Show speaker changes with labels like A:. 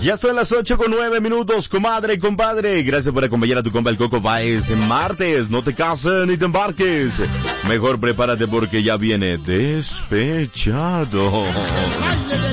A: Ya son las 8:09, comadre y compadre. Gracias por acompañar a tu compa el Coco Baez en martes. No te cases ni te embarques. Mejor prepárate porque ya viene Despechado.